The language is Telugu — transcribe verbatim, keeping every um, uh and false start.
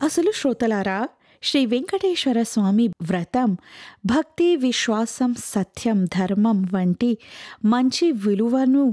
అసలు శ్రోతలారా, శ్రీ వెంకటేశ్వర స్వామి వ్రతం భక్తి, విశ్వాసం, సత్యం, ధర్మం వంటి మంచి విలువను